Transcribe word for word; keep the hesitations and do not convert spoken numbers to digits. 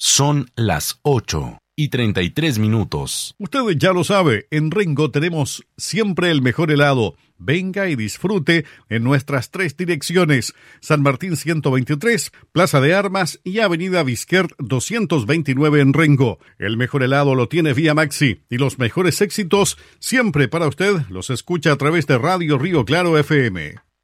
Son las ocho y treinta y tres minutos. Usted ya lo sabe, en Rengo tenemos siempre el mejor helado. Venga y disfrute en nuestras tres direcciones: San Martín ciento veintitrés, Plaza de Armas y Avenida Vizquert doscientos veintinueve en Rengo. El mejor helado lo tiene Vía Maxi y los mejores éxitos siempre para usted los escucha a través de Radio Río Claro F M.